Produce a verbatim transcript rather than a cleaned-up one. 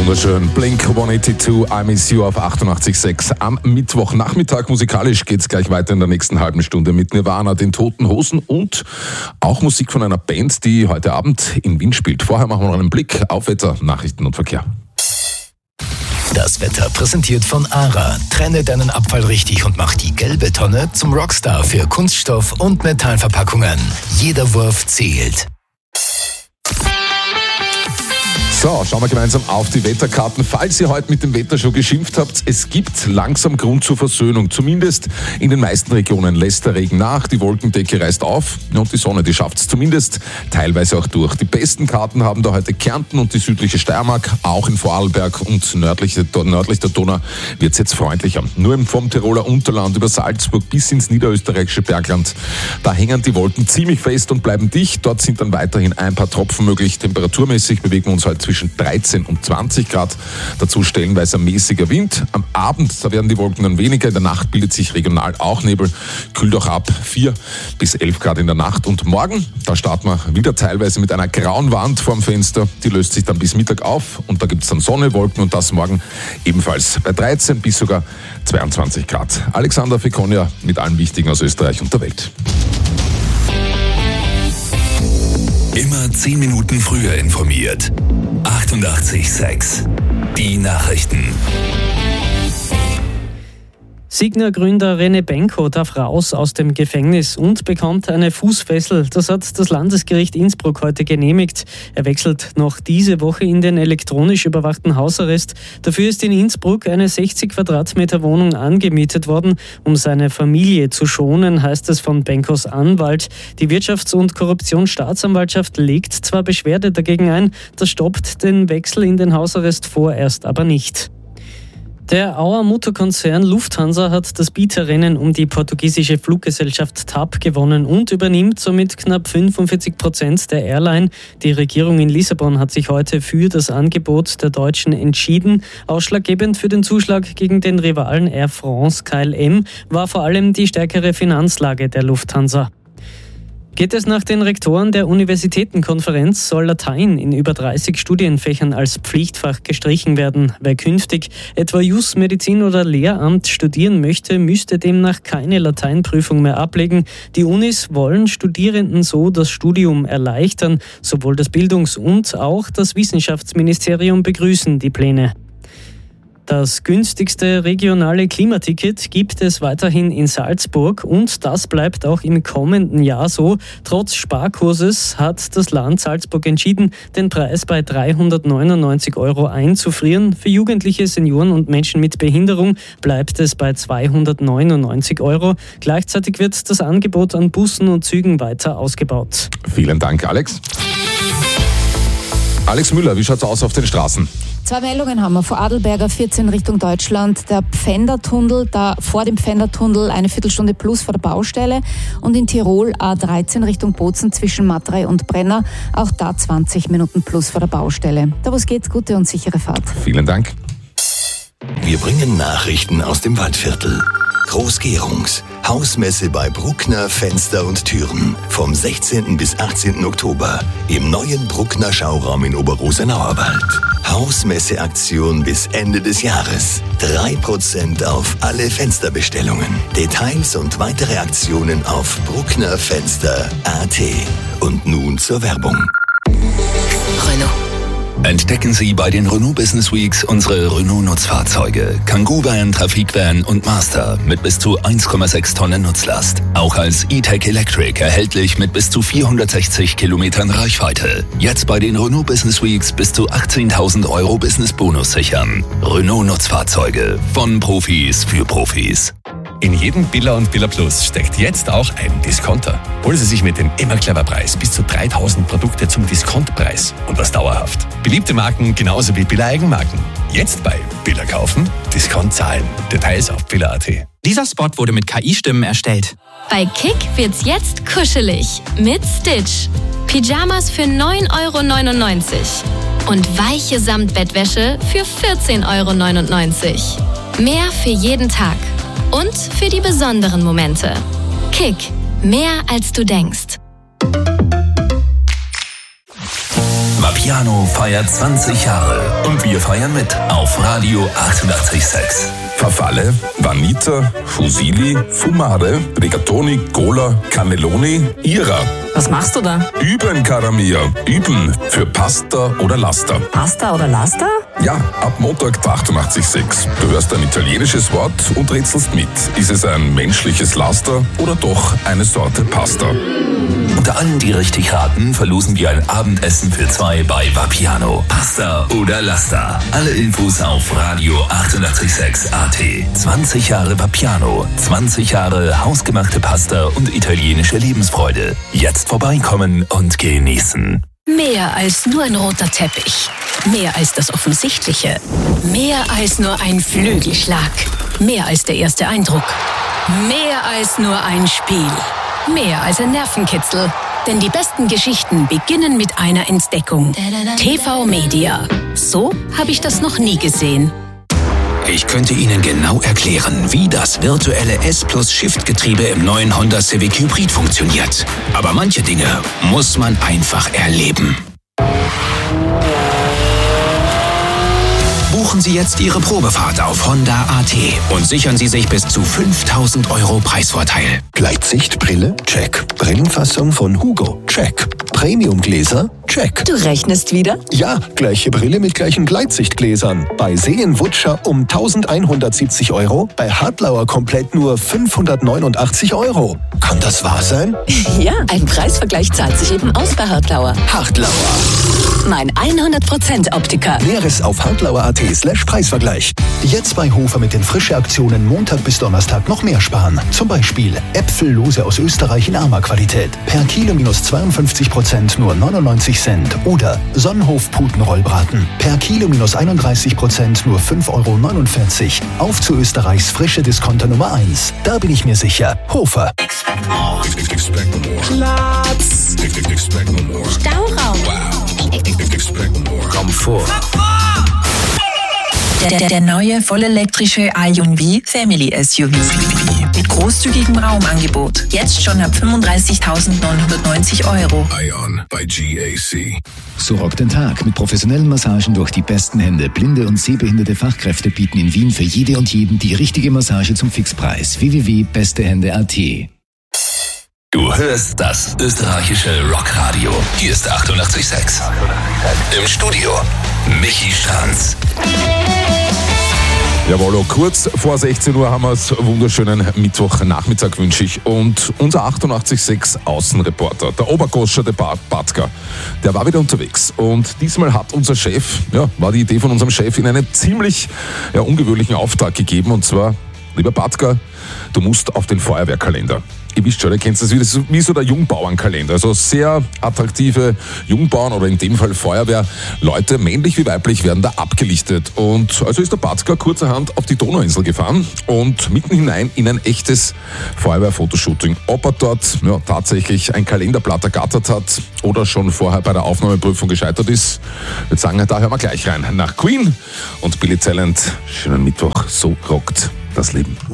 Wunderschön. Blink hundertzweiundachtzig, I Miss You auf achtundachtzig Komma sechs. Am Mittwochnachmittag musikalisch geht's gleich weiter in der nächsten halben Stunde mit Nirvana, den Toten Hosen und auch Musik von einer Band, die heute Abend in Wien spielt. Vorher machen wir noch einen Blick auf Wetter, Nachrichten und Verkehr. Das Wetter präsentiert von ARA. Trenne deinen Abfall richtig und mach die gelbe Tonne zum Rockstar für Kunststoff- und Metallverpackungen. Jeder Wurf zählt. So, schauen wir gemeinsam auf die Wetterkarten. Falls ihr heute mit dem Wetter schon geschimpft habt, es gibt langsam Grund zur Versöhnung. Zumindest in den meisten Regionen lässt der Regen nach, die Wolkendecke reißt auf und die Sonne, die schafft es zumindest teilweise auch durch. Die besten Karten haben da heute Kärnten und die südliche Steiermark, auch in Vorarlberg und nördlich, nördlich der Donau wird es jetzt freundlicher. Nur vom Tiroler Unterland über Salzburg bis ins niederösterreichische Bergland, da hängen die Wolken ziemlich fest und bleiben dicht. Dort sind dann weiterhin ein paar Tropfen möglich. Temperaturmäßig bewegen wir uns halt zwischen dreizehn und zwanzig Grad. Dazu stellenweise mäßiger Wind. Am Abend, da werden die Wolken dann weniger. In der Nacht bildet sich regional auch Nebel. Kühlt auch ab vier bis elf Grad in der Nacht. Und morgen, da starten wir wieder teilweise mit einer grauen Wand vorm Fenster. Die löst sich dann bis Mittag auf und da gibt es dann Sonne, Wolken und das morgen ebenfalls bei dreizehn bis sogar zweiundzwanzig Grad. Alexander Fekonia mit allem Wichtigen aus Österreich und der Welt. Immer zehn Minuten früher informiert. achtundachtzig Komma sechs. Die Nachrichten. Signa-Gründer René Benko darf raus aus dem Gefängnis und bekommt eine Fußfessel. Das hat das Landesgericht Innsbruck heute genehmigt. Er wechselt noch diese Woche in den elektronisch überwachten Hausarrest. Dafür ist in Innsbruck eine sechzig Quadratmeter Wohnung angemietet worden, um seine Familie zu schonen, heißt es von Benkos Anwalt. Die Wirtschafts- und Korruptionsstaatsanwaltschaft legt zwar Beschwerde dagegen ein, das stoppt den Wechsel in den Hausarrest vorerst aber nicht. Der Auer Mutterkonzern Lufthansa hat das Bieterrennen um die portugiesische Fluggesellschaft T A P gewonnen und übernimmt somit knapp fünfundvierzig Prozent der Airline. Die Regierung in Lissabon hat sich heute für das Angebot der Deutschen entschieden. Ausschlaggebend für den Zuschlag gegen den Rivalen Air France K L M war vor allem die stärkere Finanzlage der Lufthansa. Geht es nach den Rektoren der Universitätenkonferenz, soll Latein in über dreißig Studienfächern als Pflichtfach gestrichen werden. Wer künftig etwa Jus, Medizin oder Lehramt studieren möchte, müsste demnach keine Lateinprüfung mehr ablegen. Die Unis wollen Studierenden so das Studium erleichtern. Sowohl das Bildungs- und auch das Wissenschaftsministerium begrüßen die Pläne. Das günstigste regionale Klimaticket gibt es weiterhin in Salzburg und das bleibt auch im kommenden Jahr so. Trotz Sparkurses hat das Land Salzburg entschieden, den Preis bei dreihundertneunundneunzig Euro einzufrieren. Für Jugendliche, Senioren und Menschen mit Behinderung bleibt es bei zweihundertneunundneunzig Euro. Gleichzeitig wird das Angebot an Bussen und Zügen weiter ausgebaut. Vielen Dank, Alex. Alex Müller, wie schaut's aus auf den Straßen? Zwei Meldungen haben wir. Vor Adelberger vierzehn Richtung Deutschland. Der Pfändertunnel, da vor dem Pfändertunnel eine Viertelstunde plus vor der Baustelle. Und in Tirol A dreizehn Richtung Bozen zwischen Matrei und Brenner. Auch da zwanzig Minuten plus vor der Baustelle. Da wo es geht, gute und sichere Fahrt. Vielen Dank. Wir bringen Nachrichten aus dem Waldviertel. Groß-Gerungs. Hausmesse bei Bruckner Fenster und Türen. Vom sechzehnten bis achtzehnten Oktober. Im neuen Bruckner Schauraum in Oberrosenauerwald. Hausmesseaktion bis Ende des Jahres. drei Prozent auf alle Fensterbestellungen. Details und weitere Aktionen auf brucknerfenster punkt a t. Und nun zur Werbung. Renault. Entdecken Sie bei den Renault Business Weeks unsere Renault-Nutzfahrzeuge. Kangoo Van, Trafikvan und Master mit bis zu eins Komma sechs Tonnen Nutzlast. Auch als E-Tech Electric erhältlich mit bis zu vierhundertsechzig Kilometern Reichweite. Jetzt bei den Renault Business Weeks bis zu achtzehntausend Euro Business Bonus sichern. Renault Nutzfahrzeuge von Profis für Profis. In jedem Billa und Billa Plus steckt jetzt auch ein Discounter. Holen Sie sich mit dem Immer Clever Preis bis zu dreitausend Produkte zum Diskontpreis und das dauerhaft. Beliebte Marken genauso wie Billa Eigenmarken. Jetzt bei Billa kaufen, Discount zahlen. Details auf billa punkt a t. Dieser Spot wurde mit K I-Stimmen erstellt. Bei Kick wird's jetzt kuschelig mit Stitch. Pyjamas für neun Euro neunundneunzig und weiche Samtbettwäsche für vierzehn Euro neunundneunzig. Mehr für jeden Tag. Und für die besonderen Momente. Kick. Mehr als du denkst. Vapiano feiert zwanzig Jahre. Und wir feiern mit auf Radio achtundachtzig Komma sechs. Farfalle, Vanita, Fusilli, Fumare, Rigatoni, Cola, Cannelloni, Ira. Was machst du da? Üben, cara mia. Üben für Pasta oder Laster. Pasta oder Laster? Ja, ab Montag bei achtundachtzig Komma sechs. Du hörst ein italienisches Wort und rätselst mit. Ist es ein menschliches Laster oder doch eine Sorte Pasta? Unter allen, die richtig raten, verlosen wir ein Abendessen für zwei bei Vapiano. Pasta oder Laster. Alle Infos auf Radio achtundachtzig Komma sechs A T. zwanzig Jahre Vapiano. zwanzig Jahre hausgemachte Pasta und italienische Lebensfreude. Jetzt vorbeikommen und genießen. Mehr als nur ein roter Teppich. Mehr als das Offensichtliche. Mehr als nur ein Flügelschlag. Mehr als der erste Eindruck. Mehr als nur ein Spiel. Mehr als ein Nervenkitzel. Denn die besten Geschichten beginnen mit einer Entdeckung. T V Media. So habe ich das noch nie gesehen. Ich könnte Ihnen genau erklären, wie das virtuelle S-Plus-Shift-Getriebe im neuen Honda Civic Hybrid funktioniert. Aber manche Dinge muss man einfach erleben. Buchen Sie jetzt Ihre Probefahrt auf Honda punkt A T und sichern Sie sich bis zu fünftausend Euro Preisvorteil. Gleitsichtbrille? Check. Brillenfassung von Hugo? Check. Premiumgläser? Check. Du rechnest wieder? Ja, gleiche Brille mit gleichen Gleitsichtgläsern. Bei Seenwutscher um eintausendeinhundertsiebzig Euro, bei Hartlauer komplett nur fünfhundertneunundachtzig Euro. Kann das wahr sein? Ja, ein Preisvergleich zahlt sich eben aus bei Hartlauer. Hartlauer. Mein hundert Prozent Optiker. Näheres auf hartlauer punkt A T slash Preisvergleich. Jetzt bei Hofer mit den Frische-Aktionen Montag bis Donnerstag noch mehr sparen. Zum Beispiel Äpfellose aus Österreich in armer Qualität. Per Kilo minus zweiundfünfzig Prozent nur neunundneunzig Cent. Oder Sonnenhof Putenrollbraten. Per Kilo minus einunddreißig Prozent nur fünf Euro neunundvierzig. Auf zu Österreichs frische Discounter Nummer eins. Da bin ich mir sicher. Hofer. Platz. Stauraum. Komfort. Der, der, der neue vollelektrische Ion V Family S U V. Mit großzügigem Raumangebot. Jetzt schon ab fünfunddreißigtausendneunhundertneunzig Euro. Ion bei G A C. So rockt den Tag mit professionellen Massagen durch die besten Hände. Blinde und sehbehinderte Fachkräfte bieten in Wien für jede und jeden die richtige Massage zum Fixpreis. w w w punkt bestehände punkt A T. Du hörst das österreichische Rockradio. Hier ist achtundachtzig Komma sechs. Im Studio Michi Stranz. Jawohl, kurz vor sechzehn Uhr haben wir es. Wunderschönen Mittwochnachmittag wünsche ich. Und unser achtundachtzig Komma sechs Außenreporter, der Obergoscher de Batka, der war wieder unterwegs. Und diesmal hat unser Chef, ja, war die Idee von unserem Chef, in einen ziemlich ja, ungewöhnlichen Auftrag gegeben. Und zwar, lieber Batka, du musst auf den Feuerwehrkalender. Ihr wisst schon, ihr kennt das wie, wie so der Jungbauernkalender. Also sehr attraktive Jungbauern oder in dem Fall Feuerwehrleute, männlich wie weiblich, werden da abgelichtet. Und also ist der Batka kurzerhand auf die Donauinsel gefahren und mitten hinein in ein echtes Feuerwehrfotoshooting. Ob er dort ja, tatsächlich ein Kalenderblatt ergattert hat oder schon vorher bei der Aufnahmeprüfung gescheitert ist, ich würde sagen, da hören wir gleich rein. Nach Queen und Billy Talent. Schönen Mittwoch, so rockt das Leben.